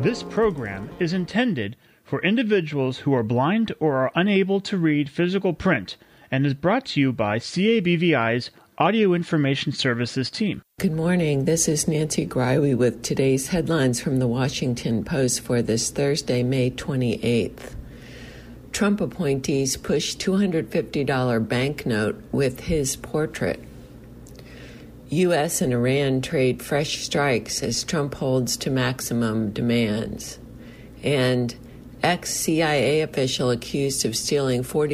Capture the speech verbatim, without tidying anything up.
This program is intended for individuals who are blind or are unable to read physical print and is brought to you by C A B V I's Audio Information Services team. Good morning. This is Nancy Greiwe with today's headlines from the Washington Post for this Thursday, May twenty-eighth. Trump appointees push two hundred fifty dollars banknote with his portrait. U S and Iran trade fresh strikes as Trump holds to maximum demands. And ex-C I A official accused of stealing forty